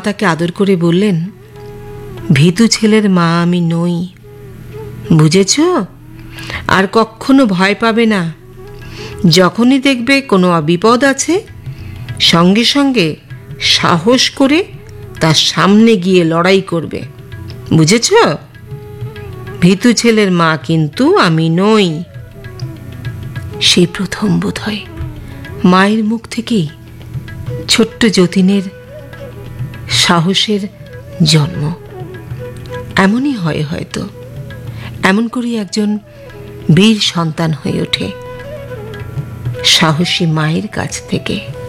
তাকে আদর করে বললেন, ভীতু ছেলের মা আমি নই, বুঝেছ? আর কখনো ভয় পাবে না। যখনই দেখবে কোনো বিপদ আছে, সঙ্গে সঙ্গে সাহস করে তার সামনে গিয়ে লড়াই করবে, বুঝেছ? ভীতু ছেলের মা কিন্তু আমি নই। সেই প্রথম বোধ হয় মায়ের মুখ থেকেই ছোট্ট যতীনের সাহসের জন্ম। এমনই হয় হয়তো, এমন করেই একজন বীর সন্তান হয়ে ওঠে সাহসী মায়ের কাছ থেকে।